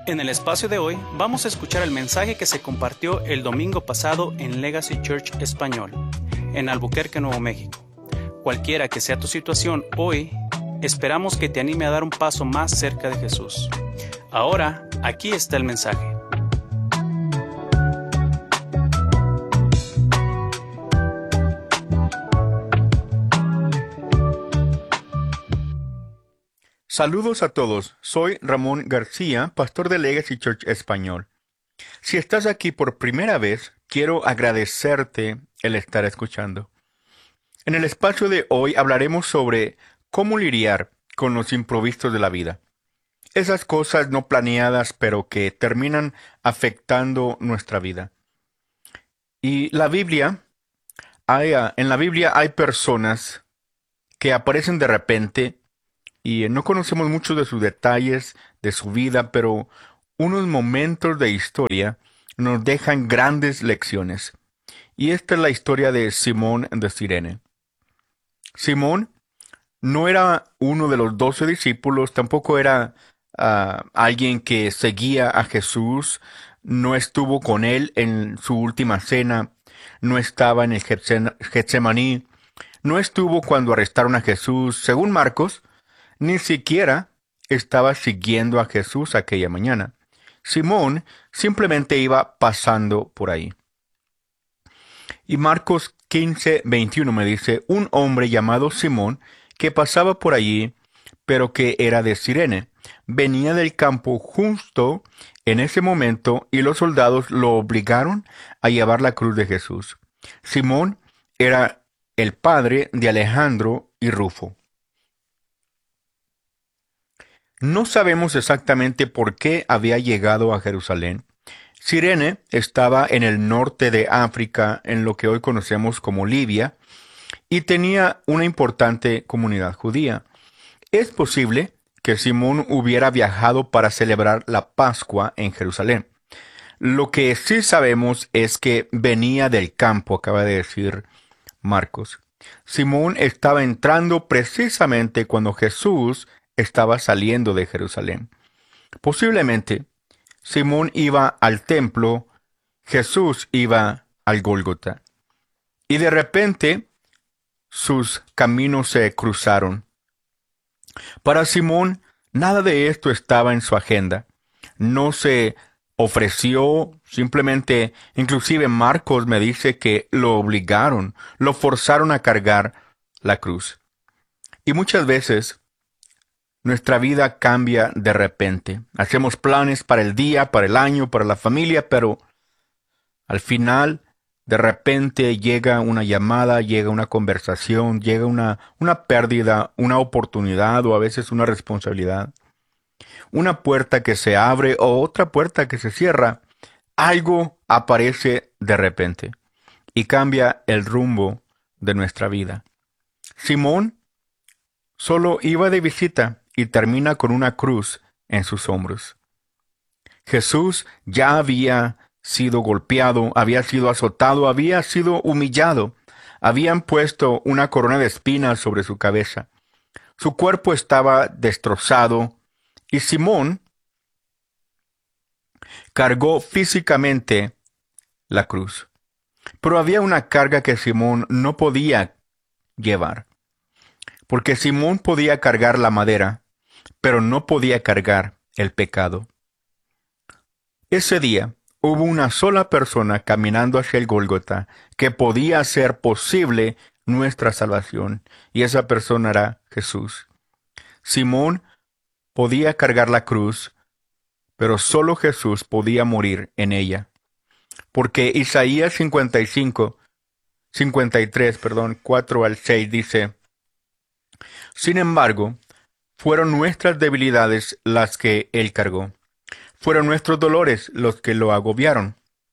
En el espacio de hoy vamos a escuchar el mensaje que se compartió el domingo pasado en Legacy Church Español, en Albuquerque, Nuevo México. Cualquiera que sea tu situación hoy, esperamos que te anime a dar un paso más cerca de Jesús. Ahora, aquí está el mensaje. Saludos a todos, soy Ramón García, pastor de Legacy Church Español. Si estás aquí por primera vez, quiero agradecerte el estar escuchando. En el espacio de hoy hablaremos sobre cómo lidiar con los imprevistos de la vida. Esas cosas no planeadas pero que terminan afectando nuestra vida. Y en la Biblia hay personas que aparecen de repente y no conocemos mucho de sus detalles, de su vida, pero unos momentos de historia nos dejan grandes lecciones. Y esta es la historia de Simón de Cirene. Simón no era uno de los 12 discípulos, tampoco era alguien que seguía a Jesús, no estuvo con él en su última cena, no estaba en el Getsemaní, no estuvo cuando arrestaron a Jesús, según Marcos. Ni siquiera estaba siguiendo a Jesús aquella mañana. Simón simplemente iba pasando por ahí. Y Marcos 15:21 me dice, un hombre llamado Simón, que pasaba por allí, pero que era de Cirene, venía del campo justo en ese momento y los soldados lo obligaron a llevar la cruz de Jesús. Simón era el padre de Alejandro y Rufo. No sabemos exactamente por qué había llegado a Jerusalén. Cirene estaba en el norte de África, en lo que hoy conocemos como Libia, y tenía una importante comunidad judía. Es posible que Simón hubiera viajado para celebrar la Pascua en Jerusalén. Lo que sí sabemos es que venía del campo, acaba de decir Marcos. Simón estaba entrando precisamente cuando Jesús estaba saliendo de Jerusalén. Posiblemente, Simón iba al templo, Jesús iba al Gólgota. Y de repente, sus caminos se cruzaron. Para Simón, nada de esto estaba en su agenda. No se ofreció, simplemente, inclusive Marcos me dice que lo obligaron, lo forzaron a cargar la cruz. Y muchas veces, nuestra vida cambia de repente. Hacemos planes para el día, para el año, para la familia, pero al final, de repente llega una llamada, llega una conversación, llega una pérdida, una oportunidad o a veces una responsabilidad. Una puerta que se abre o otra puerta que se cierra. Algo aparece de repente y cambia el rumbo de nuestra vida. Simón solo iba de visita y termina con una cruz en sus hombros. Jesús ya había sido golpeado, había sido azotado, había sido humillado. Habían puesto una corona de espinas sobre su cabeza. Su cuerpo estaba destrozado y Simón cargó físicamente la cruz. Pero había una carga que Simón no podía llevar, porque Simón podía cargar la madera, pero no podía cargar el pecado. Ese día hubo una sola persona caminando hacia el Gólgota que podía hacer posible nuestra salvación, y esa persona era Jesús. Simón podía cargar la cruz, pero solo Jesús podía morir en ella. Porque Isaías 4 al 6 dice, sin embargo, fueron nuestras debilidades las que Él cargó. Fueron nuestros dolores los que lo agobiaron.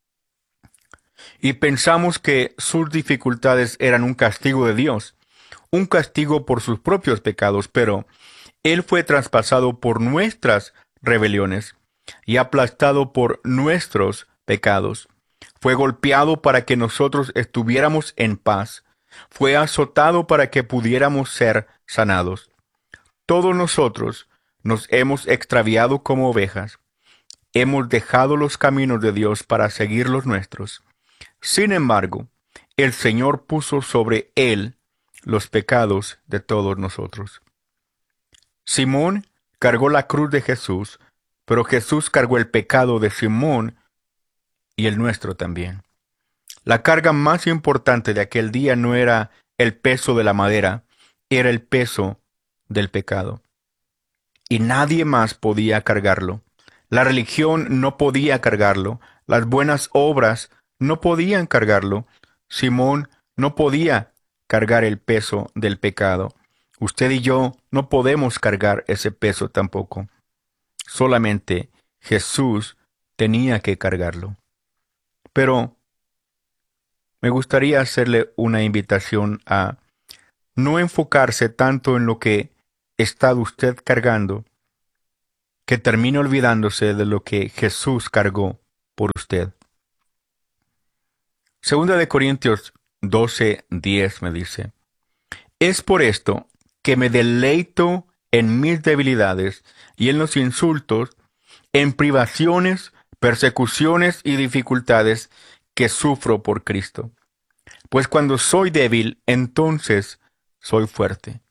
Y pensamos que sus dificultades eran un castigo de Dios, un castigo por sus propios pecados, pero Él fue traspasado por nuestras rebeliones y aplastado por nuestros pecados. Fue golpeado para que nosotros estuviéramos en paz. Fue azotado para que pudiéramos ser sanados. Todos nosotros nos hemos extraviado como ovejas. hemos dejado los caminos de Dios para seguir los nuestros. Sin embargo, el Señor puso sobre él los pecados de todos nosotros. Simón cargó la cruz de Jesús, pero Jesús cargó el pecado de Simón y el nuestro también. La carga más importante de aquel día no era el peso de la madera, era el peso del pecado. Y nadie más podía cargarlo. La religión no podía cargarlo. Las buenas obras no podían cargarlo. Simón no podía cargar el peso del pecado. Usted y yo no podemos cargar ese peso tampoco. Solamente Jesús tenía que cargarlo. Pero me gustaría hacerle una invitación a no enfocarse tanto en lo que está usted cargando, que termine olvidándose de lo que Jesús cargó por usted. Segunda de Corintios 12:10 me dice: es por esto que me deleito en mis debilidades y en los insultos, en privaciones, persecuciones y dificultades que sufro por Cristo. Pues cuando soy débil, entonces soy fuerte.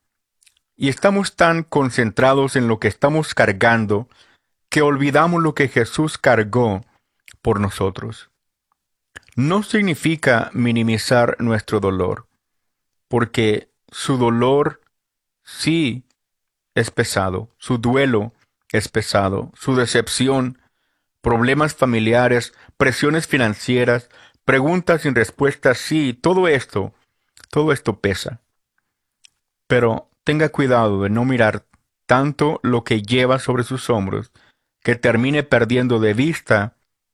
Y estamos tan concentrados en lo que estamos cargando que olvidamos lo que Jesús cargó por nosotros. No significa minimizar nuestro dolor, porque su dolor sí es pesado, su duelo es pesado, su decepción, problemas familiares, presiones financieras, preguntas sin respuestas, sí, todo esto pesa. Pero tenga cuidado de no mirar tanto lo que lleva sobre sus hombros, que termine perdiendo de vista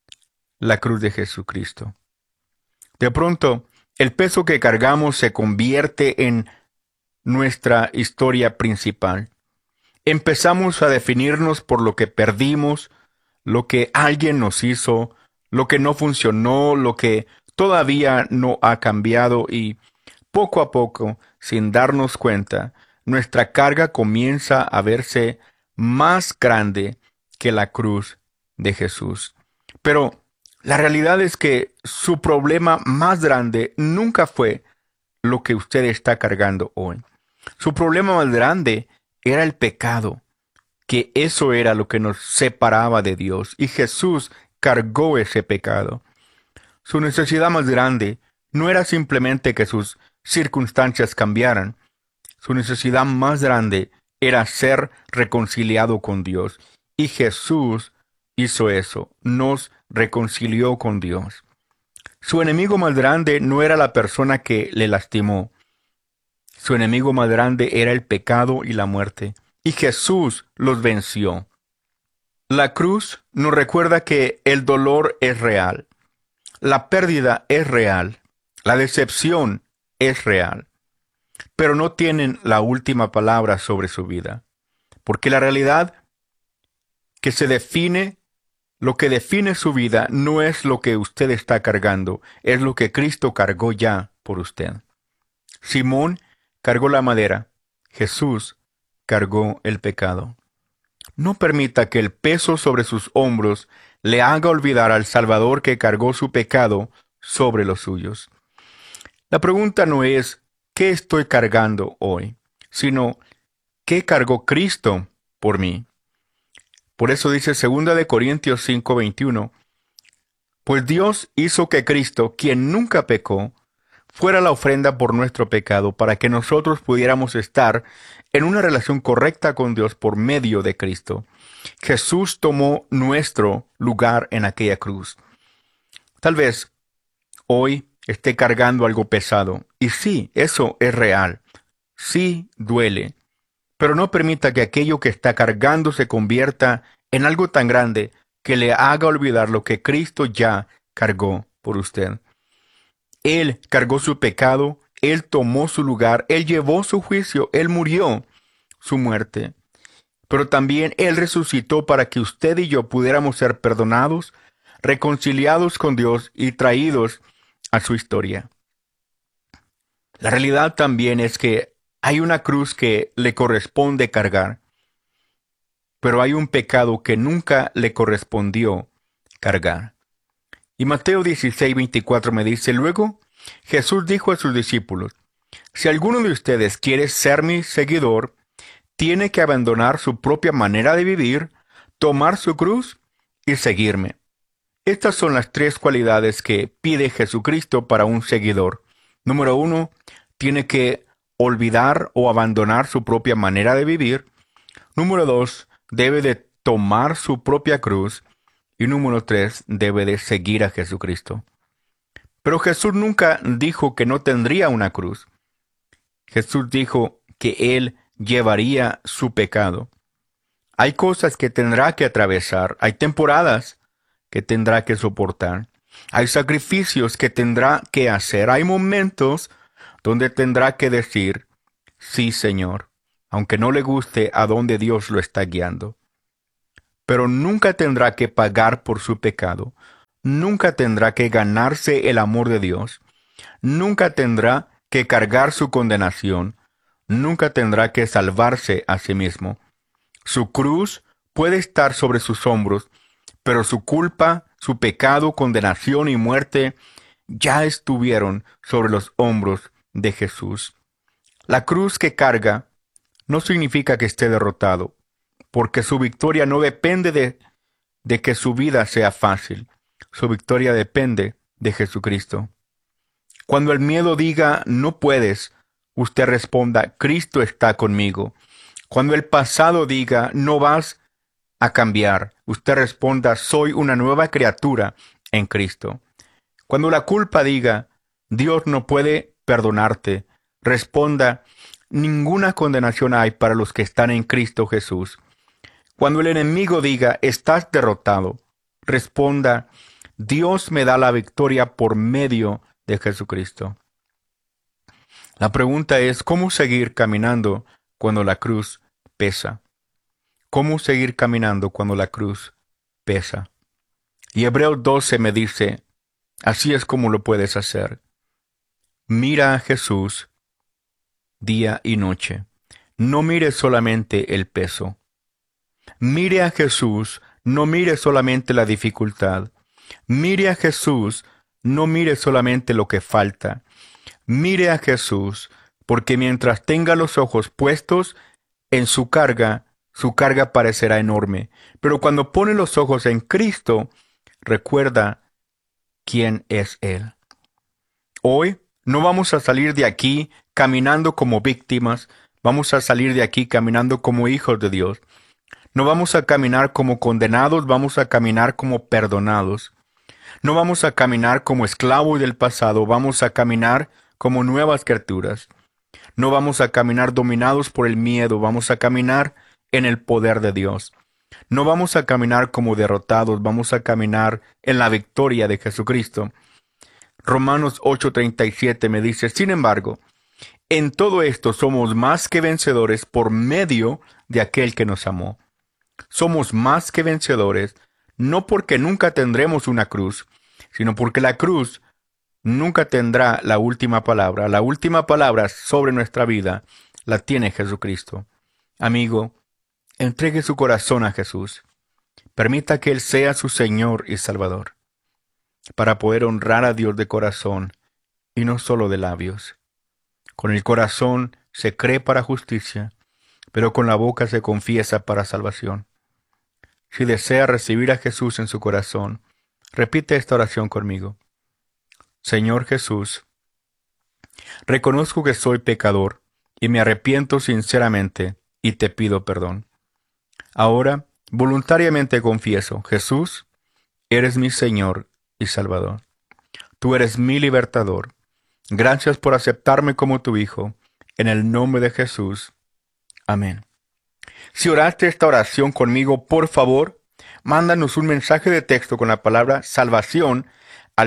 la cruz de Jesucristo. De pronto, el peso que cargamos se convierte en nuestra historia principal. Empezamos a definirnos por lo que perdimos, lo que alguien nos hizo, lo que no funcionó, lo que todavía no ha cambiado, y poco a poco, sin darnos cuenta, nuestra carga comienza a verse más grande que la cruz de Jesús. Pero la realidad es que su problema más grande nunca fue lo que usted está cargando hoy. Su problema más grande era el pecado, que eso era lo que nos separaba de Dios, y Jesús cargó ese pecado. Su necesidad más grande no era simplemente que sus circunstancias cambiaran. Su necesidad más grande era ser reconciliado con Dios. Y Jesús hizo eso, nos reconcilió con Dios. Su enemigo más grande no era la persona que le lastimó. Su enemigo más grande era el pecado y la muerte. Y Jesús los venció. La cruz nos recuerda que el dolor es real. La pérdida es real. La decepción es real. Pero no tienen la última palabra sobre su vida. Porque la realidad que se define, lo que define su vida, no es lo que usted está cargando, es lo que Cristo cargó ya por usted. Simón cargó la madera. Jesús cargó el pecado. No permita que el peso sobre sus hombros le haga olvidar al Salvador que cargó su pecado sobre los suyos. La pregunta no es ¿qué estoy cargando hoy?, sino ¿qué cargó Cristo por mí? Por eso dice 2 de Corintios 5:21, pues Dios hizo que Cristo, quien nunca pecó, fuera la ofrenda por nuestro pecado, para que nosotros pudiéramos estar en una relación correcta con Dios por medio de Cristo. Jesús tomó nuestro lugar en aquella cruz. Tal vez hoy esté cargando algo pesado. Y sí, eso es real. Sí, duele. Pero no permita que aquello que está cargando se convierta en algo tan grande que le haga olvidar lo que Cristo ya cargó por usted. Él cargó su pecado, Él tomó su lugar, Él llevó su juicio, Él murió su muerte. Pero también Él resucitó para que usted y yo pudiéramos ser perdonados, reconciliados con Dios y traídos a su historia. La realidad también es que hay una cruz que le corresponde cargar. pero hay un pecado que nunca le correspondió cargar. Y Mateo 16:24 me dice, luego Jesús dijo a sus discípulos, si alguno de ustedes quiere ser mi seguidor, tiene que abandonar su propia manera de vivir, tomar su cruz y seguirme. Estas son las tres cualidades que pide Jesucristo para un seguidor. Número 1, tiene que olvidar o abandonar su propia manera de vivir. Número 2, debe de tomar su propia cruz. Y número 3, debe de seguir a Jesucristo. Pero Jesús nunca dijo que no tendría una cruz. Jesús dijo que Él llevaría su pecado. Hay cosas que tendrá que atravesar, hay temporadas que tendrá que soportar, hay sacrificios que tendrá que hacer, hay momentos donde tendrá que decir, sí, Señor, aunque no le guste a dónde Dios lo está guiando. Pero nunca tendrá que pagar por su pecado, nunca tendrá que ganarse el amor de Dios, nunca tendrá que cargar su condenación, nunca tendrá que salvarse a sí mismo. Su cruz puede estar sobre sus hombros, pero su culpa, su pecado, condenación y muerte ya estuvieron sobre los hombros de Jesús. La cruz que carga no significa que esté derrotado, porque su victoria no depende de que su vida sea fácil. Su victoria depende de Jesucristo. Cuando el miedo diga, no puedes, usted responda, Cristo está conmigo. Cuando el pasado diga, no vas a cambiar, usted responda, soy una nueva criatura en Cristo. Cuando la culpa diga, Dios no puede perdonarte, responda, ninguna condenación hay para los que están en Cristo Jesús. Cuando el enemigo diga, estás derrotado, responda, Dios me da la victoria por medio de Jesucristo. La pregunta es, ¿cómo seguir caminando cuando la cruz pesa? ¿Cómo seguir caminando cuando la cruz pesa? Y Hebreos 12 me dice, así es como lo puedes hacer. Mira a Jesús día y noche. No mires solamente el peso. Mire a Jesús, no mire solamente la dificultad. Mire a Jesús, no mire solamente lo que falta. Mire a Jesús, porque mientras tenga los ojos puestos en su carga parecerá enorme. Pero cuando pone los ojos en Cristo, recuerda quién es Él. Hoy no vamos a salir de aquí caminando como víctimas, vamos a salir de aquí caminando como hijos de Dios. No vamos a caminar como condenados, vamos a caminar como perdonados. No vamos a caminar como esclavos del pasado, vamos a caminar como nuevas criaturas. No vamos a caminar dominados por el miedo, vamos a caminar en el poder de Dios. No vamos a caminar como derrotados, vamos a caminar en la victoria de Jesucristo. Romanos 8:37 me dice, sin embargo, en todo esto somos más que vencedores por medio de aquel que nos amó. Somos más que vencedores, no porque nunca tendremos una cruz, sino porque la cruz nunca tendrá la última palabra. La última palabra sobre nuestra vida la tiene Jesucristo. Amigo, entregue su corazón a Jesús. Permita que Él sea su Señor y Salvador, para poder honrar a Dios de corazón y no solo de labios. Con el corazón se cree para justicia, pero con la boca se confiesa para salvación. Si desea recibir a Jesús en su corazón, repite esta oración conmigo. Señor Jesús, reconozco que soy pecador y me arrepiento sinceramente y te pido perdón. Ahora, voluntariamente confieso, Jesús, eres mi Señor y Salvador. Tú eres mi libertador. Gracias por aceptarme como tu Hijo. En el nombre de Jesús. Amén. Si oraste esta oración conmigo, por favor, mándanos un mensaje de texto con la palabra salvación al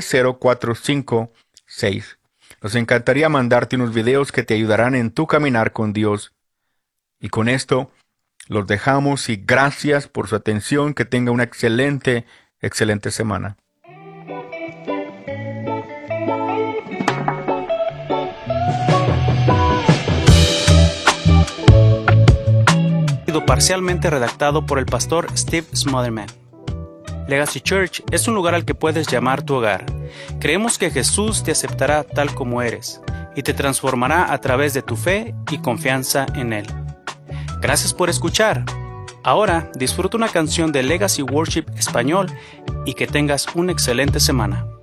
70456. Nos encantaría mandarte unos videos que te ayudarán en tu caminar con Dios. Y con esto los dejamos y gracias por su atención. Que tenga una excelente semana. sido parcialmente redactado por el pastor Steve Smotherman. Legacy Church es un lugar al que puedes llamar tu hogar. Creemos que Jesús te aceptará tal como eres y te transformará a través de tu fe y confianza en Él. Gracias por escuchar. Ahora disfruta una canción de Legacy Worship Español y que tengas una excelente semana.